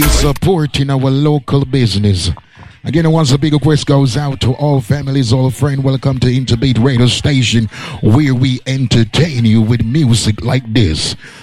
supporting our local business. Again, once a big request goes out to all families, all friends. Welcome to Interbate Radio Station, where we entertain you with music like this.